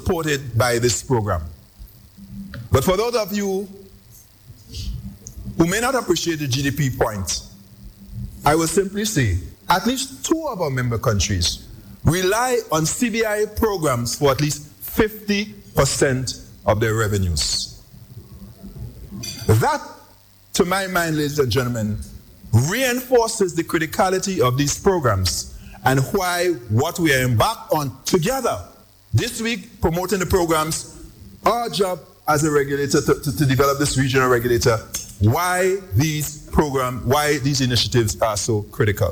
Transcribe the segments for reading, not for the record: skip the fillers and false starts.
supported by this program. But for those of you who may not appreciate the GDP point, I will simply say at least 2 of our member countries rely on CBI programs for at least 50% of their revenues. That, to my mind, ladies and gentlemen, reinforces the criticality of these programs and why what we are embarked on together this week, promoting the programs, our job as a regulator to develop this regional regulator, why these programs, why these initiatives are so critical.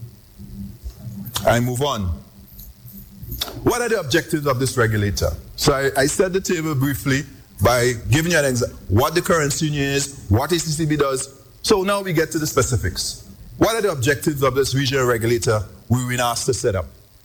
I move on. What are the objectives of this regulator? So I set the table briefly by giving you an example, what the currency union is, what ECCB does. So now we get to the specifics. What are the objectives of this regional regulator we've been asked to set up?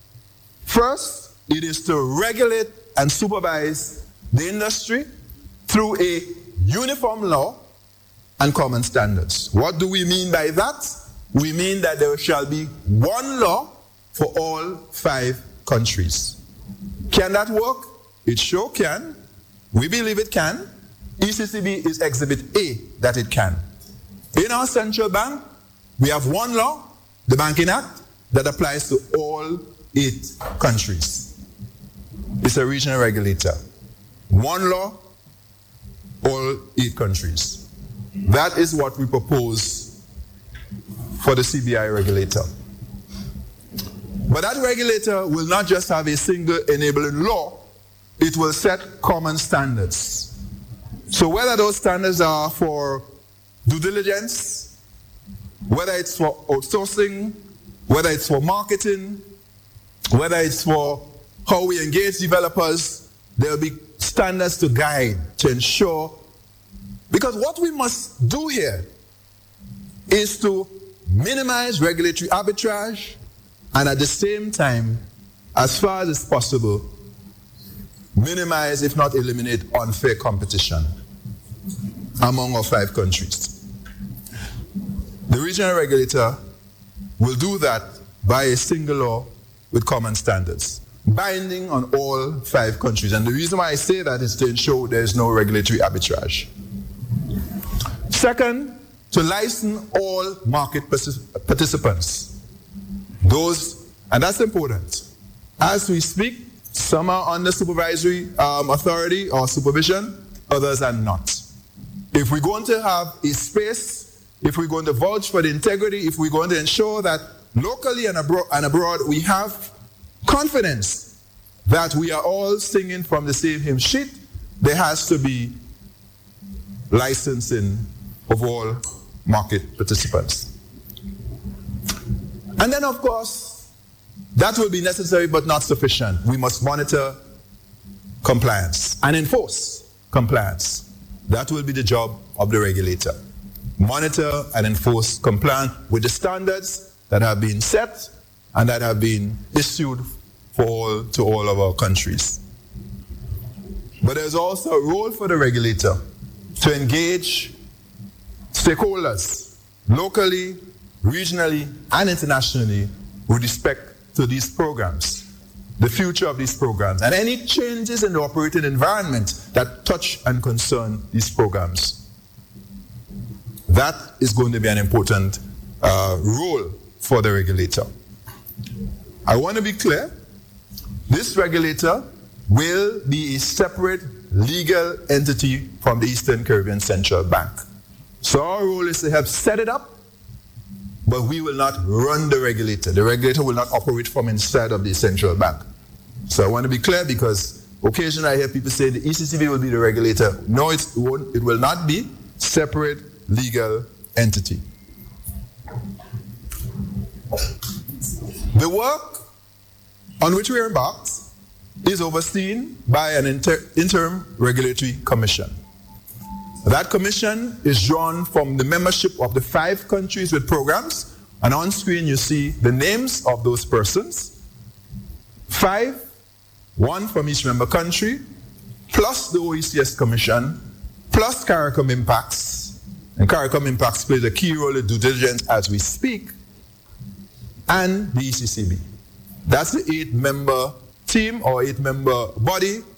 First, it is to regulate and supervise the industry through a uniform law and common standards. What do we mean by that? We mean that there shall be one law for all 5 countries. Can that work? It sure can. We believe it can. ECCB is Exhibit A that it can. In our central bank, we have one law, the Banking Act, that applies to all 8 countries. It's a regional regulator. One law, all 8 countries. That is what we propose for the CBI regulator. But that regulator will not just have a single enabling law, it will set common standards. So whether those standards are for due diligence, whether it's for outsourcing, whether it's for marketing, whether it's for how we engage developers, there will be standards to guide, to ensure. Because what we must do here is to minimize regulatory arbitrage and at the same time, as far as possible, minimize, if not eliminate, unfair competition among our 5 countries. The regional regulator will do that by a single law with common standards, binding on all 5 countries. And the reason why I say that is to ensure there is no regulatory arbitrage. Second, to license all market participants. Those, and that's important. As we speak, some are under supervisory authority or supervision, others are not. If we're going to have a space, if we're going to vouch for the integrity, if we're going to ensure that locally and abroad we have confidence that we are all singing from the same hymn sheet, there has to be licensing of all market participants. And then, of course, that will be necessary but not sufficient. We must monitor compliance and enforce compliance. That will be the job of the regulator. Monitor and enforce compliance with the standards that have been set and that have been issued to all of our countries. But there's also a role for the regulator to engage stakeholders locally, regionally, and internationally with respect to these programs, the future of these programs, and any changes in the operating environment that touch and concern these programs. That is going to be an important role for the regulator. I want to be clear, this regulator will be a separate legal entity from the Eastern Caribbean Central Bank. So our role is to help set it up, but we will not run the regulator. The regulator will not operate from inside of the central bank. So I want to be clear because occasionally I hear people say the ECCB will be the regulator. No, it will not be. Separate legal entity. The work on which we are embarked is overseen by an interim regulatory commission. That commission is drawn from the membership of the 5 countries with programs, and on screen you see the names of those persons. 5, 1 from each member country, plus the OECS Commission, plus CARICOM Impacts, and CARICOM Impacts plays a key role in due diligence as we speak, and the ECCB. That's the 8-member team or 8-member body